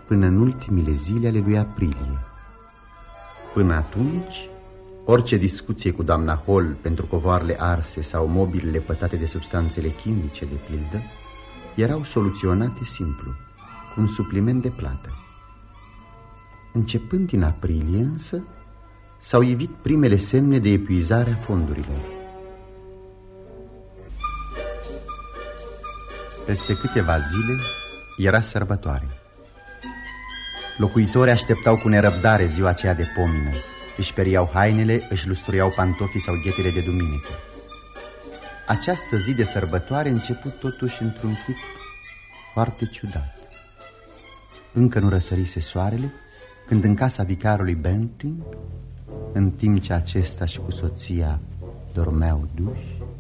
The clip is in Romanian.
până în ultimile zile ale lui aprilie. Până atunci, orice discuție cu doamna Hall pentru covoarele arse sau mobilele pătate de substanțele chimice, de pildă, erau soluționate simplu, cu un supliment de plată. Începând din aprilie, însă, s-au ivit primele semne de epuizare a fondurilor. Peste câteva zile era sărbătoare. Locuitorii așteptau cu nerăbdare ziua aceea de pomină. Își periau hainele, își lustruiau pantofii sau ghetele de duminică. Această zi de sărbătoare început totuși într-un chip foarte ciudat. Încă nu răsărise soarele când în casa vicarului Benting, în timp ce acesta și cu soția dormeau duși,